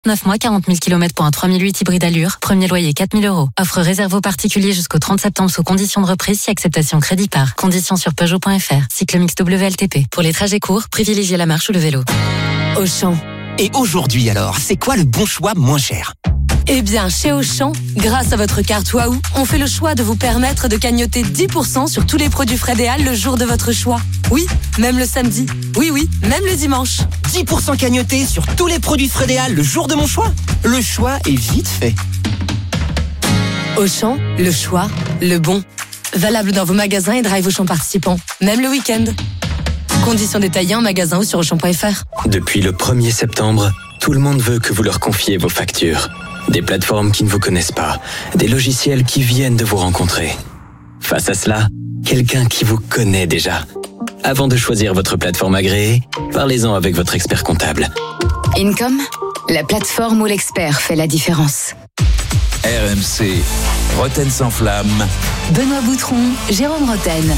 9 mois, 40 000 km pour un 3008 hybride Allure. Premier loyer 4 000 €. Offre réservée aux particuliers jusqu'au 30 septembre sous conditions de reprise si acceptation crédit par. Conditions sur Peugeot.fr. Cycle mix WLTP. Pour les trajets courts, privilégiez la marche ou le vélo. Auchan. Et aujourd'hui alors, c'est quoi le bon choix moins cher ? Eh bien, chez Auchan, grâce à votre carte Waouh, on fait le choix de vous permettre de cagnotter 10% sur tous les produits Fred et Al le jour de votre choix. Oui, même le samedi. Oui, même le dimanche. 10% cagnoté sur tous les produits Fred et Al le jour de mon choix ? Le choix est vite fait. Auchan, le choix, le bon. Valable dans vos magasins et drive Auchan participants, même le week-end. Conditions détaillées en magasin ou sur Auchan.fr. Depuis le 1er septembre, tout le monde veut que vous leur confiez vos factures. Des plateformes qui ne vous connaissent pas, des logiciels qui viennent de vous rencontrer. Face à cela, quelqu'un qui vous connaît déjà. Avant de choisir votre plateforme agréée, parlez-en avec votre expert comptable. Income, la plateforme où l'expert fait la différence. RMC, Roten sans flamme. Benoît Boutron, Jérôme Roten.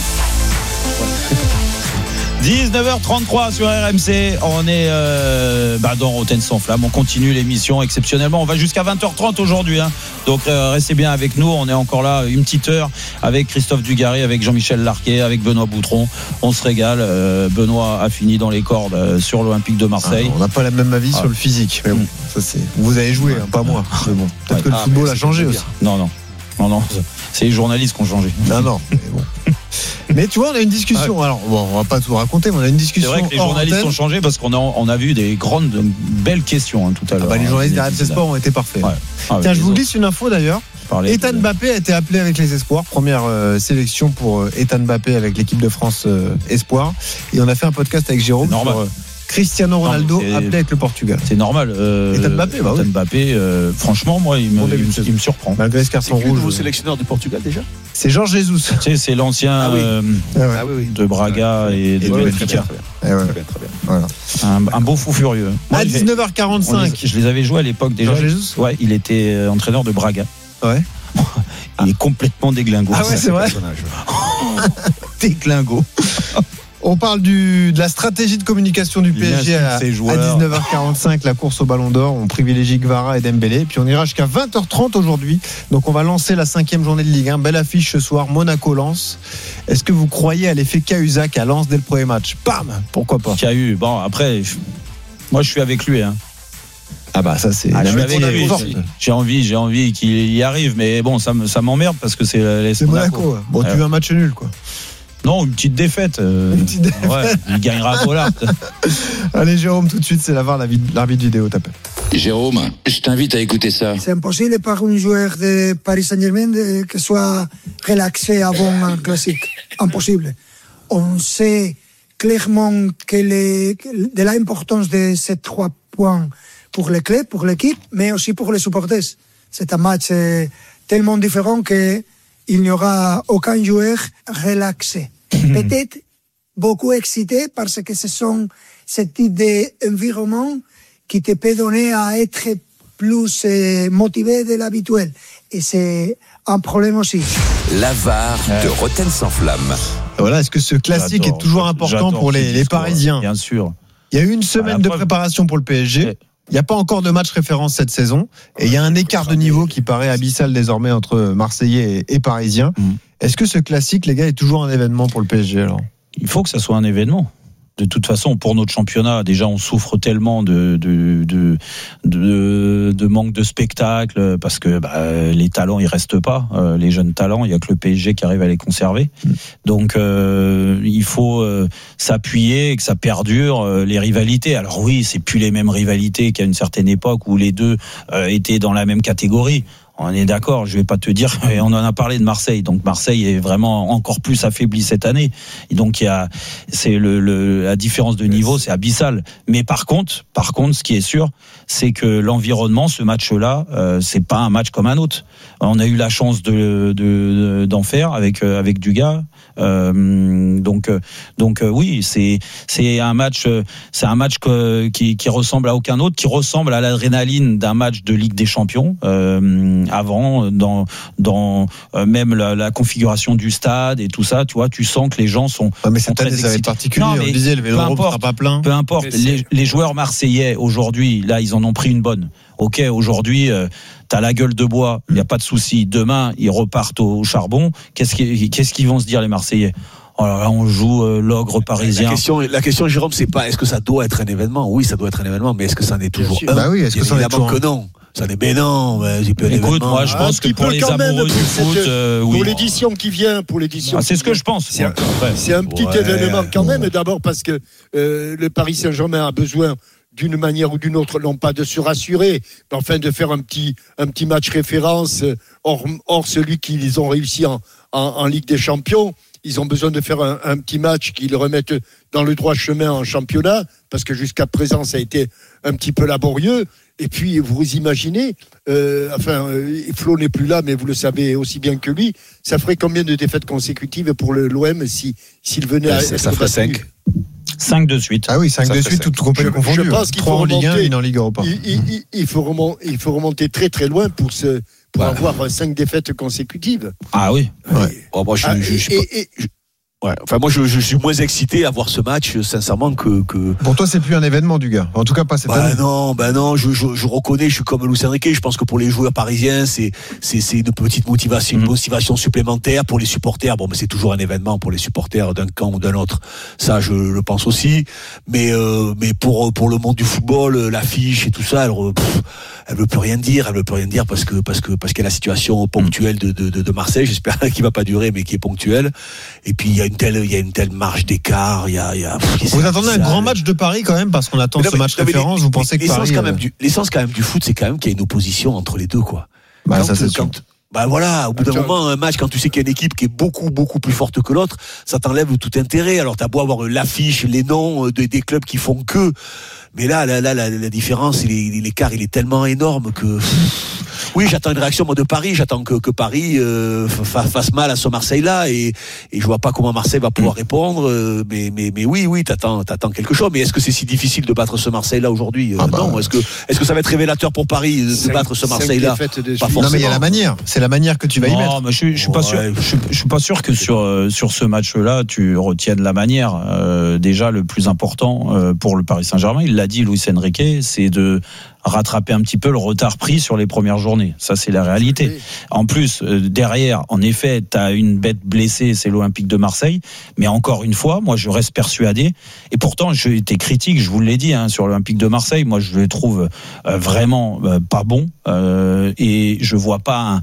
19h33 sur RMC, on est dans Roten sans flamme, on continue l'émission exceptionnellement, on va jusqu'à 20h30 aujourd'hui, donc restez bien avec nous, on est encore là une petite heure avec Christophe Dugarry, avec Jean-Michel Larquet, avec Benoît Boutron, on se régale. Benoît a fini dans les cordes sur l'Olympique de Marseille. On n'a pas la même avis sur le physique, mais bon, ça c'est... vous avez joué, pas moi, mais bon, peut-être que le football a changé aussi. Non, c'est les journalistes qui ont changé. Non, mais bon. Mais tu vois, on a une discussion. Alors, bon, on va pas tout raconter, mais on a une discussion. C'est vrai que les journalistes ont changé parce qu'on a vu des belles questions tout à l'heure. Les journalistes d'RMC Sport ont été parfaits. Ouais. Tiens, je vous glisse une info d'ailleurs. Ethan Mbappé a été appelé avec les Espoirs. Première sélection pour Ethan Mbappé avec l'équipe de France Espoirs. Et on a fait un podcast avec Jérôme sur Cristiano Ronaldo appelé avec le Portugal. C'est normal. Ethan Mbappé, Mbappé, franchement, moi, il me surprend. Malgré ce carton rouge. C'est le nouveau sélectionneur du Portugal déjà ? C'est Jorge Jesus. Tu sais, c'est l'ancien de Braga et de Benfica. Très bien. Voilà. Un beau fou furieux. Moi, à 19h45. Je les avais joués à l'époque déjà. Jorge Jesus ? Ouais, il était entraîneur de Braga. Ouais. Il est complètement déglingo. Ah ouais, c'est vrai. Déglingo. On parle de la stratégie de communication du PSG à 19h45, la course au Ballon d'Or. On privilégie Kvara et Dembélé. Puis on ira jusqu'à 20h30 aujourd'hui. Donc on va lancer la 5e journée de Ligue 1. Belle affiche ce soir, Monaco-Lens. Est-ce que vous croyez à l'effet Cahuzac à Lens dès le premier match ? Bam ! Pourquoi pas ? Bon, après, moi je suis avec lui. Ah bah ça c'est. J'ai envie qu'il y arrive, mais bon, ça m'emmerde parce que c'est Monaco. Bon, tu veux un match nul quoi. Non, une petite défaite. Ouais, il gagnera Bollard. Allez Jérôme, tout de suite, c'est l'arbitre vidéo, t'appelles. Jérôme, je t'invite à écouter ça. C'est impossible pour un joueur de Paris Saint-Germain que soit relaxé avant un classique. Impossible. On sait clairement de l'importance de ces 3 points pour les clubs, pour l'équipe, mais aussi pour les supporters. C'est un match tellement différent qu'il n'y aura aucun joueur relaxé. Peut-être beaucoup excité parce que ce sont ce type d'environnement qui te peut donner à être plus motivé de l'habituel. Et c'est un problème aussi. La VAR de Roten sans flamme. Voilà, est-ce que ce classique est toujours important pour les Parisiens ? Bien sûr. Il y a eu une semaine de préparation pour le PSG. Il n'y a pas encore de match référence cette saison. Et il y a un écart de niveau qui paraît abyssal désormais entre Marseillais et Parisiens. Est-ce que ce classique, les gars, est toujours un événement pour le PSG alors ? Il faut que ça soit un événement. De toute façon, pour notre championnat, déjà, on souffre tellement de manque de spectacle parce que les talents, ils restent pas. Les jeunes talents, il y a que le PSG qui arrive à les conserver. Donc, il faut s'appuyer et que ça perdure les rivalités. Alors oui, c'est plus les mêmes rivalités qu'à une certaine époque où les deux étaient dans la même catégorie. On est d'accord, je vais pas te dire, on en a parlé de Marseille, donc Marseille est vraiment encore plus affaibli cette année, et donc la différence de niveau, c'est abyssal. Mais par contre, ce qui est sûr, c'est que l'environnement, ce match-là, c'est pas un match comme un autre. On a eu la chance d'en faire avec Dugas. Donc oui, c'est un match qui ressemble à aucun autre, qui ressemble à l'adrénaline d'un match de Ligue des Champions. avant dans même la configuration du stade et tout ça. Tu vois, tu sens que les gens sont. Mais cette année, ça va être particulier. On disait, le Vélodrome sera pas plein. Peu importe. Les joueurs marseillais aujourd'hui, là, ils en ont pris une bonne. Ok, aujourd'hui, t'as la gueule de bois, il n'y a pas de souci. Demain, ils repartent au charbon. Qu'est-ce qu'ils vont se dire, les Marseillais? Oh là là, on joue l'ogre parisien. La question, Jérôme, c'est pas est-ce que ça doit être un événement? Oui, ça doit être un événement, mais est-ce que ça en est toujours un? Bah oui, est-ce que ça en est toujours un? Que non. Ça n'est mais non. Écoute, moi, je pense que pour les amoureux du foot, oui. Pour l'édition qui vient, c'est ce que je pense. C'est un petit événement quand même. D'abord parce que le Paris Saint-Germain a besoin d'une manière ou d'une autre, non pas de se rassurer, mais enfin de faire un petit match référence hors celui qu'ils ont réussi en Ligue des Champions. Ils ont besoin de faire un petit match qu'ils remettent dans le droit chemin en championnat, parce que jusqu'à présent, ça a été un petit peu laborieux. Et puis, vous imaginez, Flo n'est plus là, mais vous le savez aussi bien que lui, ça ferait combien de défaites consécutives pour l'OM s'il venait à être ça ferait 5. 5 de suite. Ah oui, 5 de suite, toutes compagnies confondues. Je pense qu'il faut en Ligue 1 et en Ligue Europa. Il faut remonter très très loin pour avoir 5 défaites consécutives. Ah oui. Ouais. Oh, moi, je suis moins excité à voir ce match, sincèrement, que. Pour toi, c'est plus un événement, du gars. En tout cas, pas cette année. Non, je reconnais, je suis comme Luis Enrique. Je pense que pour les joueurs parisiens, c'est une petite motivation, une motivation supplémentaire. Pour les supporters, mais c'est toujours un événement pour les supporters d'un camp ou d'un autre. Ça, je le pense aussi. Mais pour le monde du football, l'affiche et tout ça, elle veut plus rien dire. Elle veut plus rien dire parce qu'il y a la situation ponctuelle de Marseille. J'espère qu'il va pas durer, mais qui est ponctuelle. Et puis il y a une telle marge d'écart. Vous attendez un grand match de Paris quand même, parce qu'on attend ce match référence. Vous pensez que Paris l'essence quand même du foot, c'est quand même qu'il y a une opposition entre les deux, quoi. Ça c'est sûr. Voilà, au bout d'un moment, un match, quand tu sais qu'il y a une équipe qui est beaucoup, beaucoup plus forte que l'autre, ça t'enlève tout intérêt. Alors, t'as beau avoir l'affiche, les noms des clubs qui font que, mais là, la différence, l'écart, il est tellement énorme que, oui, j'attends une réaction, moi, de Paris. J'attends que Paris, fasse mal à ce Marseille-là, et je vois pas comment Marseille va pouvoir répondre, mais oui, t'attends quelque chose. Mais est-ce que c'est si difficile de battre ce Marseille-là aujourd'hui? Non. Est-ce que ça va être révélateur pour Paris de battre ce Marseille-là? Pas forcément. Non, mais il y a la manière. C'est la manière que tu vas y mettre. Mais je suis pas sûr. Je suis pas sûr que sur ce match-là, tu retiennes la manière. Déjà, le plus important pour le Paris Saint-Germain, il l'a dit, Luis Enrique, c'est de rattraper un petit peu le retard pris sur les premières journées. Ça, c'est la réalité. En plus, derrière, en effet, tu as une bête blessée, c'est l'Olympique de Marseille. Mais encore une fois, moi, je reste persuadé. Et pourtant, j'ai été critique, je vous l'ai dit, sur l'Olympique de Marseille. Moi, je le trouve vraiment pas bon. Et je vois pas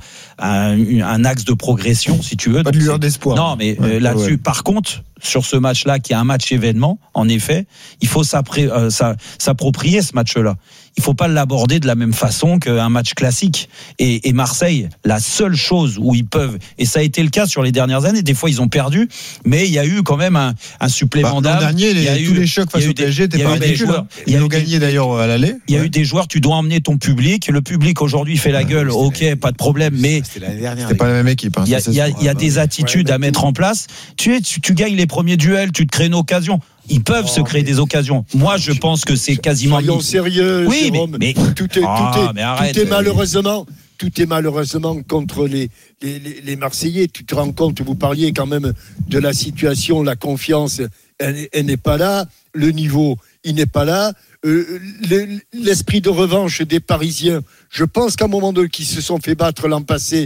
un axe de progression, si tu veux. Pas de lueur d'espoir. Non, mais là-dessus, par contre, sur ce match-là, qui est un match événement, en effet, il faut s'approprier ce match-là. Il faut pas l'aborder de la même façon qu'un match classique. Et Marseille, la seule chose où ils peuvent, et ça a été le cas sur les dernières années, des fois ils ont perdu, mais il y a eu quand même un supplément d'âme. L'an dernier, tous les chocs face au PSG étaient pas ridicules. Ils ont gagné d'ailleurs à l'aller. Il y a eu des joueurs, tu dois emmener ton public. Le public aujourd'hui fait la gueule, ok, pas de problème, mais c'était pas la même équipe. Il y a des attitudes à mettre en place. Tu gagnes les premiers duels, tu te crées une occasion. Ils peuvent se créer des occasions. Moi, je pense que c'est quasiment. Soyons sérieux, oui, Jérôme. Mais tout est malheureusement contre les Marseillais. Tu te rends compte, vous parliez quand même de la situation, la confiance, elle n'est pas là. Le niveau, il n'est pas là. L'esprit de revanche des Parisiens, je pense qu'à un moment donné, qui se sont fait battre l'an passé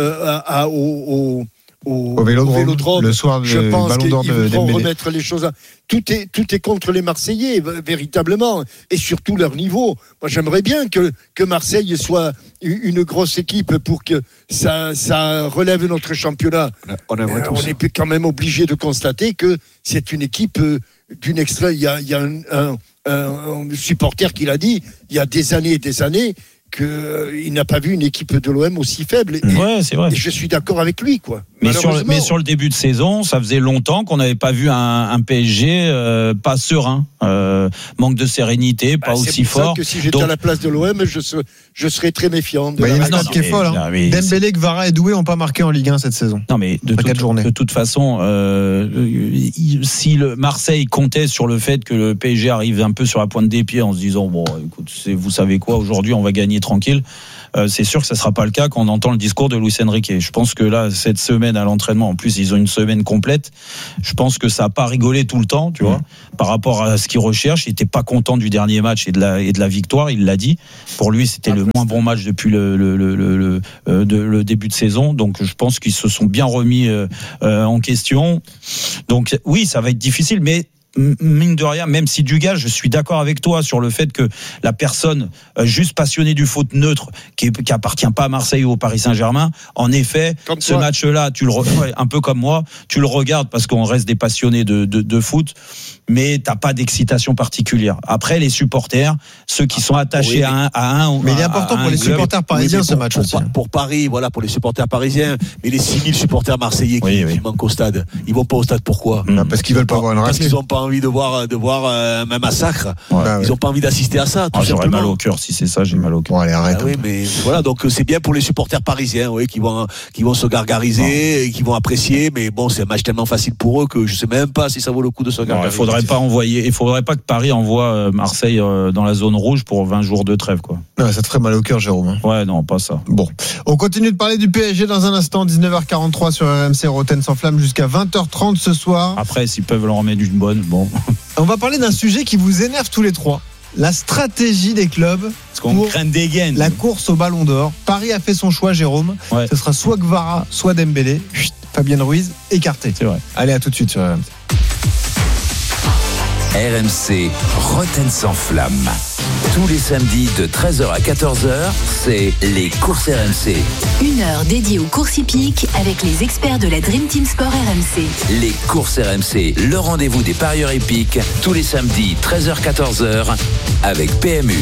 au Vélodrome, le soir du Ballon d'Or de Dembélé. Je pense qu'ils vont remettre les choses. Tout est contre les Marseillais, véritablement, et surtout leur niveau. Moi, j'aimerais bien que Marseille soit une grosse équipe pour que ça relève notre championnat. On est quand même obligé de constater que c'est une équipe d'une extrême. Il y a un supporter qui l'a dit, il y a des années et des années, qu'il n'a pas vu une équipe de l'OM aussi faible. C'est vrai. Et je suis d'accord avec lui, quoi. Mais sur le début de saison, ça faisait longtemps qu'on n'avait pas vu un PSG pas serein, manque de sérénité, pas aussi fort. C'est pour ça que si j'étais à la place de l'OM, je serais très méfiant. Il y a une stat qui est folle. Dembélé, Kvara et Doué n'ont pas marqué en Ligue 1 cette saison. Non, mais de toute façon, si le Marseille comptait sur le fait que le PSG arrive un peu sur la pointe des pieds en se disant, bon, écoute, vous savez quoi, aujourd'hui on va gagner gagner tranquille. C'est sûr que ça sera pas le cas quand on entend le discours de Luis Enrique. Je pense que là, cette semaine à l'entraînement, en plus ils ont une semaine complète, je pense que ça a pas rigolé tout le temps, tu vois, par rapport à ce qu'il recherche. Il était pas content du dernier match et de la victoire, il l'a dit. Pour lui, c'était le moins bon match depuis le début de saison. Donc je pense qu'ils se sont bien remis en question. Donc oui, ça va être difficile, mais mine de rien, même si Dugas, je suis d'accord avec toi sur le fait que la personne juste passionnée du foot neutre qui appartient pas à Marseille ou au Paris Saint-Germain, en effet, comme ce match-là, un peu comme moi, tu le regardes parce qu'on reste des passionnés de foot, mais t'as pas d'excitation particulière. Après, les supporters, ceux qui sont attachés à un mais il est important pour les supporters parisiens ce match aussi. Pour Paris, voilà, pour les supporters parisiens, mais les 6000 supporters marseillais qui manquent au stade, ils vont pas au stade pourquoi? Parce qu'ils veulent pas voir une raclée. Parce qu'ils ont pas envie de voir un massacre. Ils ont pas envie d'assister à ça. J'aurais mal au cœur si c'est ça, j'ai mal au cœur. Allez, arrête. Oui, mais voilà, donc c'est bien pour les supporters parisiens, qui vont se gargariser, et qui vont apprécier, mais bon, c'est un match tellement facile pour eux que je sais même pas si ça vaut le coup de se gargariser. Il faudrait pas que Paris envoie Marseille dans la zone rouge pour 20 jours de trêve, quoi. Non, ça te ferait mal au cœur, Jérôme. Ouais, non, pas ça. Bon. On continue de parler du PSG dans un instant, 19h43 sur RMC Rotten sans flamme jusqu'à 20h30 ce soir. Après, s'ils peuvent leur remettre une bonne, bon. On va parler d'un sujet qui vous énerve tous les trois. La stratégie des clubs. Parce qu'on craint des gains. La course au Ballon d'Or. Paris a fait son choix, Jérôme. Ouais. Ce sera soit Kvara, soit Dembélé. Fabienne Ruiz, écarté. C'est vrai. Allez, à tout de suite sur RMC. RMC Rotten sans flamme. Tous les samedis de 13h à 14h, c'est les courses RMC. Une heure dédiée aux courses hippiques avec les experts de la Dream Team Sport RMC. Les courses RMC, le rendez-vous des parieurs hippiques, tous les samedis 13h-14h avec PMU.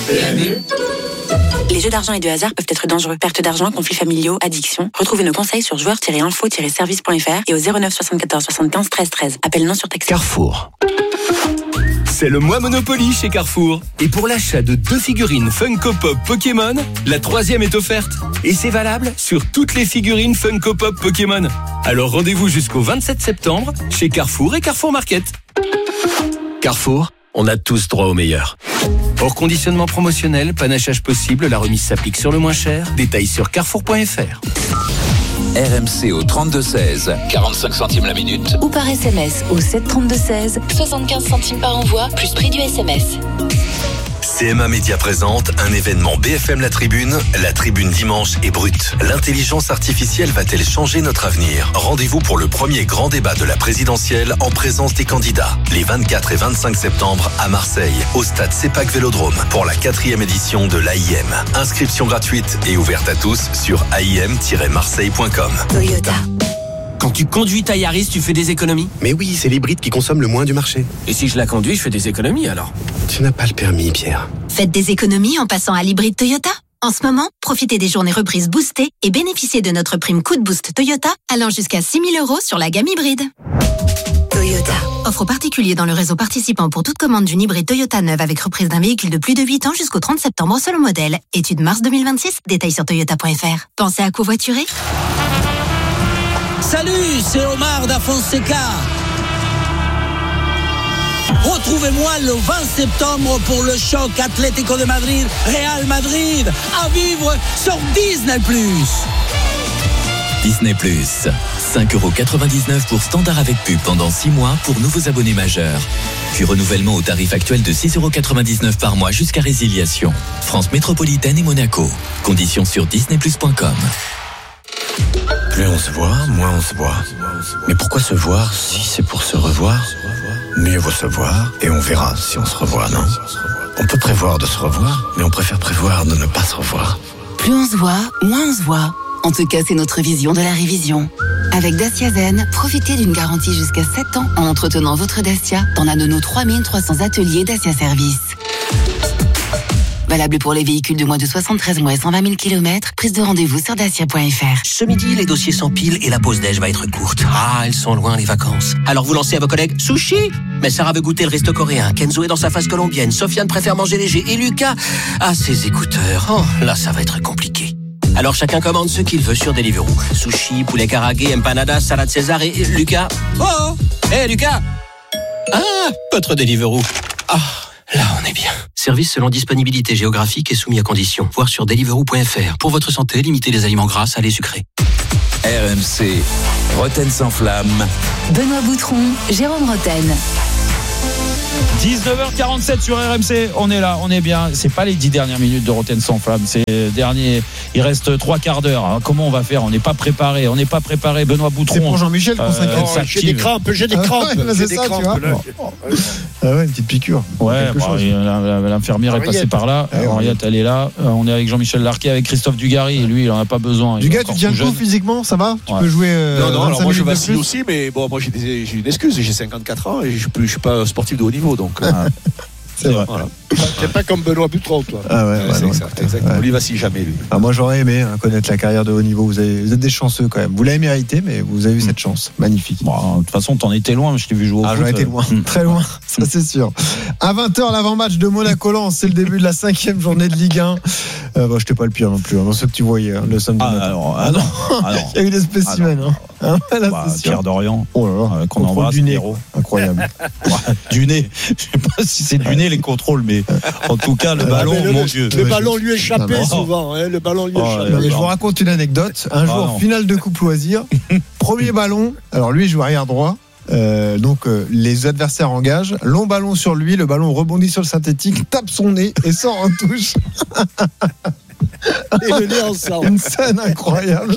Les jeux d'argent et de hasard peuvent être dangereux. Perte d'argent, conflits familiaux, addiction. Retrouvez nos conseils sur joueurs-info-service.fr et au 09 74 75 13 13. Appel non surtaxé. Carrefour. C'est le mois Monopoly chez Carrefour. Et pour l'achat de 2 figurines Funko Pop Pokémon, la 3e est offerte. Et c'est valable sur toutes les figurines Funko Pop Pokémon. Alors rendez-vous jusqu'au 27 septembre chez Carrefour et Carrefour Market. Carrefour, on a tous droit au meilleur. Hors conditionnement promotionnel, panachage possible, la remise s'applique sur le moins cher. Détails sur carrefour.fr. RMC au 32-16, 45 centimes la minute. Ou par SMS au 732-16, 75 centimes par envoi, plus prix du SMS. CMA Média présente un événement BFM La Tribune dimanche est brute. L'intelligence artificielle va-t-elle changer notre avenir? Rendez-vous pour le premier grand débat de la présidentielle en présence des candidats. Les 24 et 25 septembre à Marseille, au stade CEPAC Vélodrome, pour la 4e édition de l'AIM. Inscription gratuite et ouverte à tous sur aim-marseille.com. Toyota. Quand tu conduis ta Yaris, tu fais des économies? Mais oui, c'est l'hybride qui consomme le moins du marché. Et si je la conduis, je fais des économies alors? Tu n'as pas le permis, Pierre. Faites des économies en passant à l'hybride Toyota. En ce moment, profitez des journées reprises boostées et bénéficiez de notre prime coup de boost Toyota allant jusqu'à 6 000 € sur la gamme hybride. Toyota. Offre aux particuliers dans le réseau participant pour toute commande d'une hybride Toyota neuve avec reprise d'un véhicule de plus de 8 ans jusqu'au 30 septembre selon modèle. Étude mars 2026. Détails sur toyota.fr. Pensez à covoiturer? Salut, c'est Omar da Fonseca. Retrouvez-moi le 20 septembre pour le choc Atlético de Madrid, Real Madrid, à vivre sur Disney+. Disney+, 5,99€ pour standard avec pub pendant 6 mois pour nouveaux abonnés majeurs. Puis renouvellement au tarif actuel de 6,99€ par mois jusqu'à résiliation. France métropolitaine et Monaco. Conditions sur disneyplus.com. Plus on se voit, moins on se voit. Mais pourquoi se voir si c'est pour se revoir? Mieux vaut se voir et on verra si on se revoit, non? On peut prévoir de se revoir, mais on préfère prévoir de ne pas se revoir. Plus on se voit, moins on se voit. En tout cas, c'est notre vision de la révision. Avec Dacia Zen, profitez d'une garantie jusqu'à 7 ans en entretenant votre Dacia dans l'un de nos 3300 ateliers Dacia Service. Valable pour les véhicules de moins de 73 mois et 120 000 km. Prise de rendez-vous sur dacia.fr. Ce midi, les dossiers s'empilent et la pause déj va être courte. Ah, elles sont loin les vacances. Alors vous lancez à vos collègues sushi. Mais Sarah veut goûter le resto coréen. Kenzo est dans sa phase colombienne. Sofiane préfère manger léger. Et Lucas a ses écouteurs. Oh, là, ça va être compliqué. Alors chacun commande ce qu'il veut sur Deliveroo. Sushi, poulet karagué, empanadas, salade César et Lucas. Oh, hé Lucas. Ah, votre Deliveroo. Ah. Là, on est bien. Service selon disponibilité géographique et soumis à conditions. Voir sur deliveroo.fr. Pour votre santé, limitez les aliments gras, salés, sucrés. RMC, Roten sans flamme. Benoît Boutron, Jérôme Roten. 19h47 sur RMC, on est là, on est bien. C'est pas les 10 dernières minutes de Roten sans flamme, c'est dernier. Il reste 3 quarts d'heure. Alors, comment on va faire ? On n'est pas préparé. Benoît Boutron. C'est pour Jean-Michel qu'on s'inquiète. J'ai des crampes. C'est ça, tu vois. Ah ouais, une petite piqûre. Ouais, l'infirmière est passée par là. Henriette, elle est là. On est avec Jean-Michel Larquet, avec Christophe Dugarry. Lui, il en a pas besoin. Dugas, tu tiens le coup physiquement, ça va ? Tu peux jouer. Non, alors moi je vacille aussi, mais bon, moi j'ai une excuse. J'ai 54 ans et je suis pas sportif de haut niveau, donc. C'est vrai. Voilà. C'est pas comme Benoît Boutron, toi. Ah ouais, c'est exactement. On lui vacille jamais, lui. Ah, moi, j'aurais aimé connaître la carrière de haut niveau. Vous êtes des chanceux quand même. Vous l'avez mérité, mais vous avez eu cette chance. Magnifique. Bon, de toute façon, t'en étais loin. Je t'ai vu jouer au foot. J'en étais loin, très loin. Ça, c'est sûr. À 20h, l'avant-match de Monaco-Lens. C'est le début de la 5e journée de Ligue 1. Je t'ai pas le pire non plus. Dans ce que tu voyais le samedi matin. Non. Il y a eu des spécimens. Pierre Dorian. Oh là là. Qu'on embrasse. Du nez. Incroyable. Du nez. Je sais pas si c'est du nez les contrôles, mais en tout cas, le ballon, mon Dieu. Le ballon lui échappait souvent. Le ballon lui échappait. Je vous raconte une anecdote. Un jour, finale de Coupe Loisir, premier ballon. Alors lui, il joue arrière droit. Donc les adversaires engagent. Long ballon sur lui. Le ballon rebondit sur le synthétique, tape son nez et sort en touche. Et le nez ensemble. Une scène incroyable.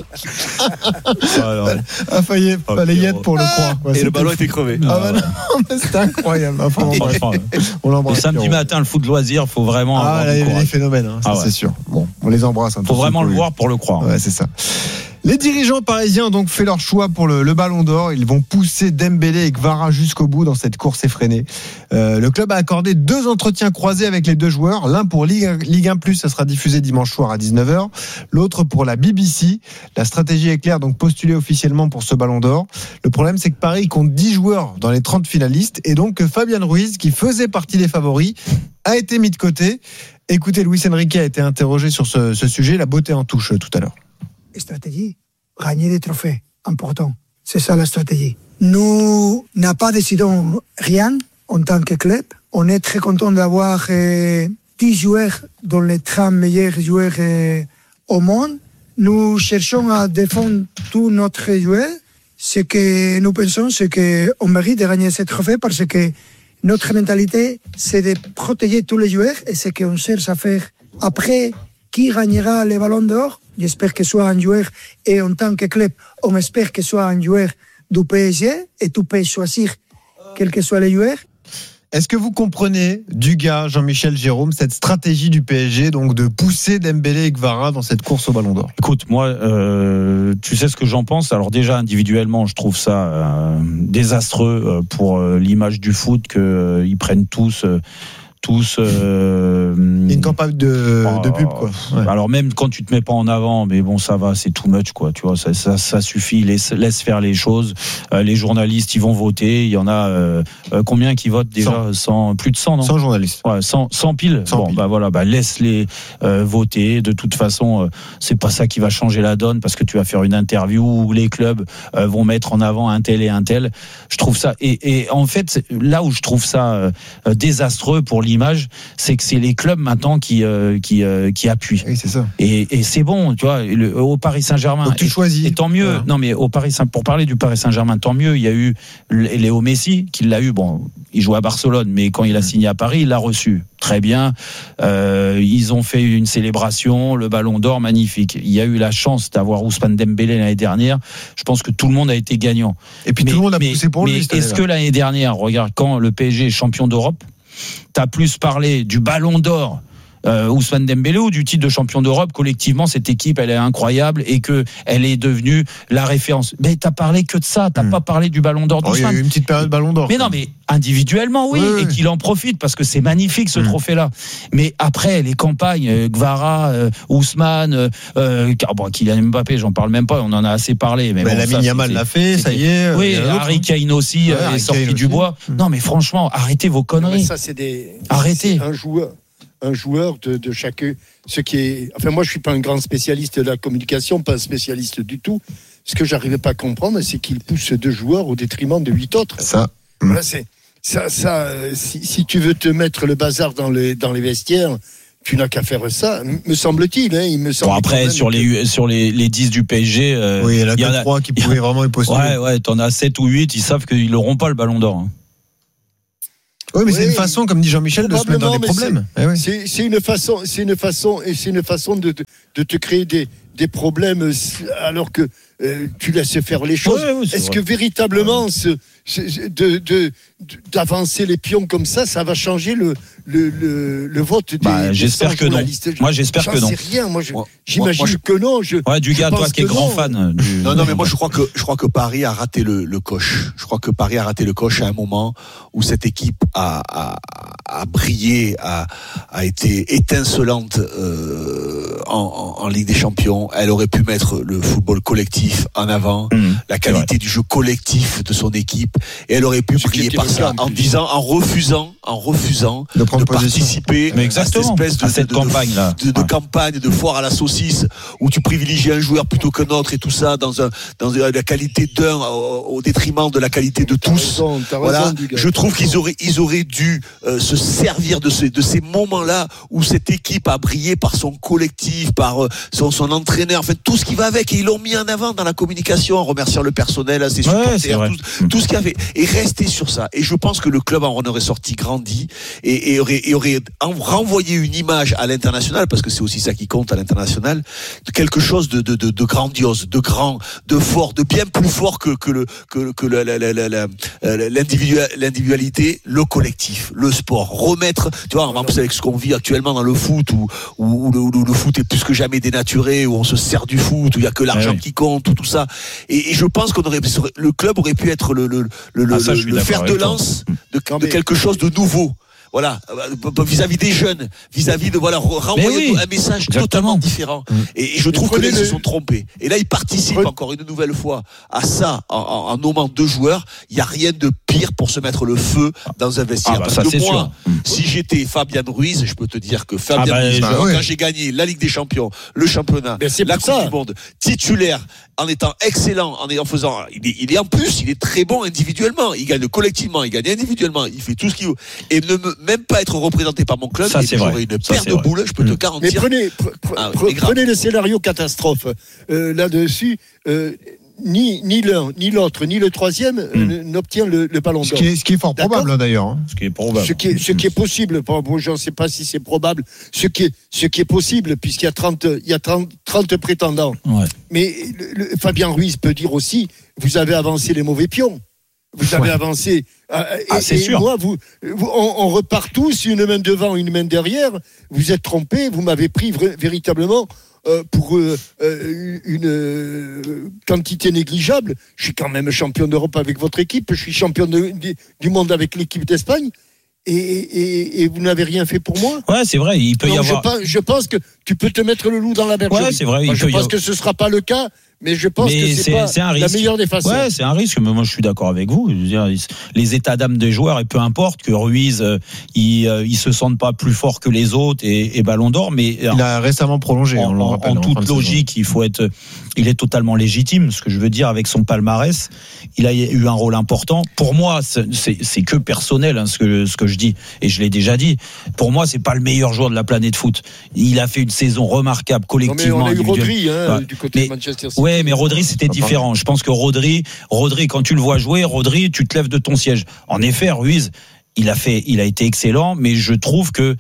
Fallait y être pour le croire. Et le ballon était crevé. Non, mais c'était incroyable. On l'embrasse. Le samedi matin, le foot de loisir, faut vraiment. Là, il y a des phénomènes, ça c'est sûr. Bon, on les embrasse. Faut vraiment le voir pour le croire. Ouais, c'est ça. Les dirigeants parisiens ont donc fait leur choix pour le Ballon d'Or. Ils vont pousser Dembélé et Kvara jusqu'au bout dans cette course effrénée. Le club a accordé 2 entretiens croisés avec les 2 joueurs. L'un pour Ligue 1+, ça sera diffusé dimanche soir à 19h. L'autre pour la BBC. La stratégie est claire, donc postulée officiellement pour ce Ballon d'Or. Le problème, c'est que Paris compte 10 joueurs dans les 30 finalistes et donc que Fabian Ruiz, qui faisait partie des favoris, a été mis de côté. Écoutez, Luis Enrique a été interrogé sur ce sujet. La beauté en touche tout à l'heure. Stratégie, gagner des trophées importants. C'est ça la stratégie. Nous n'avons pas décidé rien en tant que club. On est très content d'avoir 10 joueurs dans les 30 meilleurs joueurs au monde. Nous cherchons à défendre tous notre joueurs. Ce que nous pensons, c'est qu'on mérite de gagner ce trophée parce que notre mentalité, c'est de protéger tous les joueurs et c'est ce qu'on cherche à faire. Après, qui gagnera le Ballon d'Or? J'espère que ce soit un joueur et en tant que club, on espère que ce soit un joueur du PSG et tu peux choisir quel que soit le joueur. Est-ce que vous comprenez, Dugas, Jean-Michel, Jérôme, cette stratégie du PSG donc de pousser Dembélé et Kvara dans cette course au Ballon d'Or? Écoute, moi, tu sais ce que j'en pense. Alors déjà, individuellement, je trouve ça désastreux pour l'image du foot qu'ils prennent tous une campagne de pub, quoi. Ouais. Alors même quand tu te mets pas en avant, mais bon, ça va, c'est too much, quoi. Tu vois, ça suffit. Laisse faire les choses. Les journalistes, ils vont voter. Il y en a combien qui votent déjà? 100, plus de 100, non? 100 journalistes. Ouais, 100 piles. 100 piles. Voilà, laisse-les voter. De toute façon, c'est pas ça qui va changer la donne parce que tu vas faire une interview où les clubs vont mettre en avant un tel et un tel. Je trouve ça. Et en fait, là où je trouve ça désastreux pour l'image, c'est que c'est les clubs maintenant qui appuient. Oui, c'est ça. Et c'est bon, tu vois, au Paris Saint-Germain. Donc tu choisis. Et tant mieux. Voilà. Non, mais pour parler du Paris Saint-Germain, tant mieux. Il y a eu Léo Messi qui l'a eu. Bon, il joue à Barcelone, mais quand il a signé à Paris, il l'a reçu. Très bien. Ils ont fait une célébration, le Ballon d'Or, magnifique. Il y a eu la chance d'avoir Ousmane Dembélé l'année dernière. Je pense que tout le monde a été gagnant. Et puis tout le monde a poussé pour lui. Mais est-ce que l'année dernière, regarde, quand le PSG est champion d'Europe, t'as plus parlé du Ballon d'Or Ousmane Dembélé ou du titre de champion d'Europe? Collectivement, cette équipe, elle est incroyable et que elle est devenue la référence. Mais t'as parlé que de ça, t'as pas parlé du Ballon d'Or d'Ousmane. Il y a eu une petite période Ballon d'Or. Mais non, mais individuellement, oui, et qu'il en profite parce que c'est magnifique ce trophée-là. Mais après, les campagnes, Kvara, Ousmane, Kylian Mbappé, j'en parle même pas, on en a assez parlé. Mais bon, Lamine Yamal l'a fait, ça y est. Oui, Harry Kane aussi est sorti du bois. Non, mais franchement, arrêtez vos conneries. Ça, arrêtez. Un joueur de chaque. Ce qui est. Enfin, moi, je suis pas un grand spécialiste de la communication, pas un spécialiste du tout. Ce que j'arrivais pas à comprendre, c'est qu'il pousse 2 joueurs au détriment de 8 autres. Ça. Voilà, si tu veux te mettre le bazar dans les vestiaires, tu n'as qu'à faire ça, me semble-t-il. Il me semble après, sur les 10 du PSG, oui, il y en a 3 qui pouvaient vraiment y postuler. Ouais, t'en as 7 ou 8, ils savent qu'ils n'auront pas le ballon d'or. Hein. Oui, mais c'est une façon, comme dit Jean-Michel, de se mettre dans des problèmes. C'est une façon de te créer des problèmes alors que tu laisses faire les choses. Est-ce que véritablement d'avancer les pions comme ça va changer le vote des j'espère que non. Moi, j'espère que non. J'en sais rien. J'imagine que non. Dugas, toi qui es grand fan. Non, mais moi je crois que Paris a raté le coche. Je crois que Paris a raté le coche à un moment où cette équipe a brillé, a été étincelante en Ligue des Champions. Elle aurait pu mettre le football collectif en avant, la qualité du jeu collectif de son équipe, et elle aurait pu briller par ça en refusant de participer à cette espèce de campagne-là. De campagne, de foire à la saucisse, où tu privilégies un joueur plutôt qu'un autre et tout ça dans la qualité d'un au détriment de la qualité de tous. Voilà. Je trouve qu'ils auraient dû se servir de ces moments-là où cette équipe a brillé par son collectif, par son entraîneur, en fait tout ce qui va avec, et ils l'ont mis en avant dans la communication en remerciant le personnel, ses supporters, tout ce qu'il y avait, et rester sur ça. Et je pense que le club en aurait sorti grandi et aurait renvoyé une image à l'international, parce que c'est aussi ça qui compte à l'international, de quelque chose de grandiose, de grand, de fort, de bien plus fort que l'individualité, le collectif, le sport. Remettre, tu vois, en plus avec ce qu'on vit actuellement dans le foot, où le foot est plus que jamais dénaturé, où on se sert du foot, où il y a que l'argent qui compte, tout ça. Et je pense le club aurait pu être le fer de lance de quelque chose de nouveau. Voilà, vis-à-vis des jeunes, vis-à-vis de renvoyer un message totalement différent. Et je trouve que là, ils se sont trompés. Et là, ils participent encore une nouvelle fois à ça en nommant 2 joueurs. Il n'y a rien de pire pour se mettre le feu dans un vestiaire. Parce que moi, si j'étais Fabien Ruiz, je peux te dire que Fabien Ruiz, quand j'ai gagné la Ligue des Champions, le championnat, la Coupe du Monde, titulaire, en étant excellent, en faisant, il est en plus, il est très bon individuellement. Il gagne collectivement, il gagne individuellement, il fait tout ce qu'il veut. Et même pas être représenté par mon club, j'aurais une paire de boules, je peux te garantir. Mais prenez le scénario catastrophe là-dessus. Ni l'un, ni l'autre, ni le troisième n'obtient le ballon d'or. Ce qui est fort probable d'ailleurs. Hein. Ce qui est possible. Bon, je ne sais pas si c'est probable. Ce qui est possible, puisqu'il y a 30 prétendants. Ouais. Mais Fabien Ruiz peut dire aussi, vous avez avancé les mauvais pions. Vous avez avancé. C'est sûr. Moi, on repart tous, une main devant, une main derrière. Vous êtes trompés. Vous m'avez pris véritablement pour une quantité négligeable. Je suis quand même champion d'Europe avec votre équipe. Je suis champion du monde avec l'équipe d'Espagne. Et vous n'avez rien fait pour moi. Ouais, c'est vrai. Il peut y avoir. Je pense que tu peux te mettre le loup dans la bergerie. Ouais, c'est vrai. Je pense que ce sera pas le cas. Mais je pense que c'est pas la meilleure des façons. Ouais, c'est un risque. Mais moi, je suis d'accord avec vous. Je veux dire, les états d'âme des joueurs, et peu importe que Ruiz, il se sente pas plus fort que les autres et Ballon d'Or, mais il a récemment prolongé. En toute logique, il est totalement légitime. Ce que je veux dire, avec son palmarès, il a eu un rôle important. Pour moi, c'est que personnel, hein, ce que je dis, et je l'ai déjà dit. Pour moi, c'est pas le meilleur joueur de la planète foot. Il a fait une saison remarquable collectivement. Non, mais on a eu Rodri, du côté de Manchester City. Ouais, mais Rodri, c'était différent. Je pense que Rodri, quand tu le vois jouer, Rodri, tu te lèves de ton siège. En effet, Ruiz, il a été excellent, mais je trouve que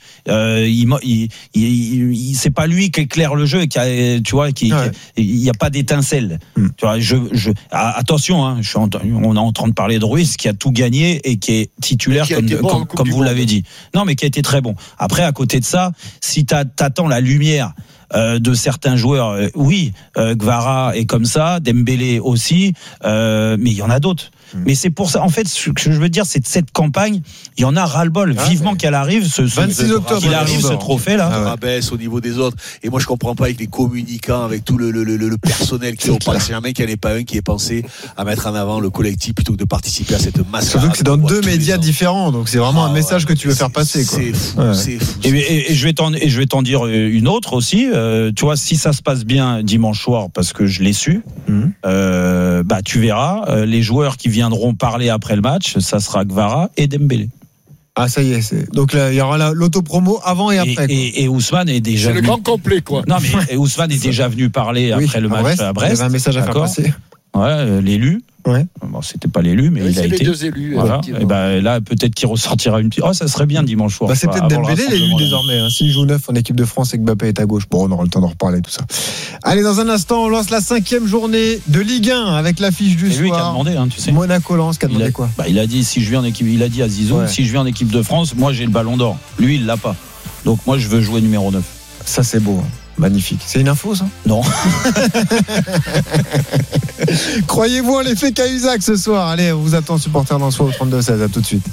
c'est pas lui qui éclaire le jeu, il y a pas d'étincelle. Tu vois, attention, hein, on est en train de parler de Ruiz qui a tout gagné et qui est titulaire comme vous l'avez dit. Non, mais qui a été très bon. Après, à côté de ça, si t'attends la lumière de certains joueurs, Gvara est comme ça, Dembélé aussi, mais il y en a d'autres. Mais c'est pour ça, en fait, ce que je veux dire, c'est de cette campagne, il y en a ras-le-bol. Vivement qu'elle arrive, 26 octobre, qu'il arrive ce trophée-là. Rabaisse au niveau des autres. Et moi, je comprends pas avec les communicants, avec tout le personnel qui est au Paris Saint-Germain, qu'il n'y en ait pas un qui ait pensé à mettre en avant le collectif plutôt que de participer à cette mascarade. Surtout que c'est dans 2 médias différents, donc c'est vraiment un message que tu veux faire passer. C'est fou. Et je vais t'en dire une autre aussi. tu vois, si ça se passe bien dimanche soir, parce que je l'ai su, tu verras, les joueurs qui viendront parler après le match, ça sera Gvara et Dembélé. Ah, ça y est, donc là, il y aura l'autopromo avant et après. Et Ousmane est déjà c'est venu. le grand complet, quoi. Non, mais Ousmane est déjà venu parler après le match à Brest. Il y avait un message à faire passer. Ouais, l'élu. Ouais. Bon, c'était pas l'élu, mais il a été. C'est les deux élus. Voilà. Et là, peut-être qu'il ressortira une petite. Oh, ça serait bien dimanche soir. C'est peut-être Dembélé l'élu désormais. S'il joue 9 en équipe de France et que Mbappé est à gauche, bon, on aura le temps d'en reparler tout ça. Allez, dans un instant, on lance la 5e journée de Ligue 1 avec l'affiche du soir. C'est lui qui a demandé, tu sais. Monaco-Lens, qui a demandé quoi ? Il a dit si je viens en équipe. Il a dit à Zizou, si je viens en équipe de France, moi j'ai le Ballon d'Or. Lui, il l'a pas. Donc moi, je veux jouer numéro 9. Ça, c'est beau. Magnifique. C'est une info, ça ? Non. Croyez-vous en l'effet Cahuzac ce soir ? Allez, on vous attend, supporter d'Ansois au 32-16. À tout de suite.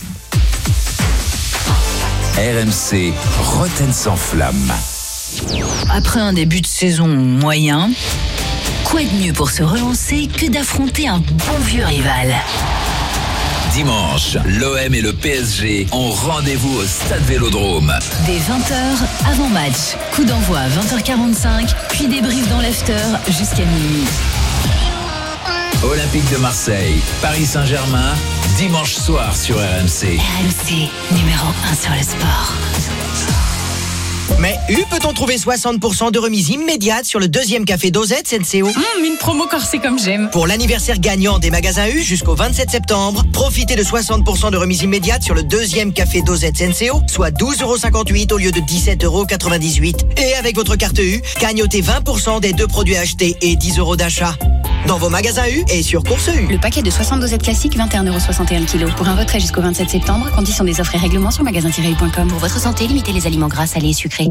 RMC, Roten sans flamme. Après un début de saison moyen, quoi de mieux pour se relancer que d'affronter un bon vieux rival ? Dimanche, l'OM et le PSG ont rendez-vous au Stade Vélodrome. Dès 20h, avant-match. Coup d'envoi à 20h45, puis débrief dans l'after jusqu'à minuit. Olympique de Marseille, Paris Saint-Germain, dimanche soir sur RMC. RMC, numéro 1 sur le sport. Mais peut-on trouver 60% de remise immédiate sur le deuxième café dosette Senseo ? Une promo corsée comme j'aime. Pour l'anniversaire gagnant des magasins U jusqu'au 27 septembre, profitez de 60% de remise immédiate sur le deuxième café dosette Senseo, soit 12,58€ au lieu de 17,98€. Et avec votre carte U, gagnotez 20% des 2 produits achetés et 10€ d'achat. Dans vos magasins U et sur Course U. Le paquet de 60 dosettes classiques, 21,61€ le kilo. Pour un retrait jusqu'au 27 septembre, conditions des offres et règlements sur magasin-u.com. Pour votre santé, limitez les aliments gras, salés et sucrés.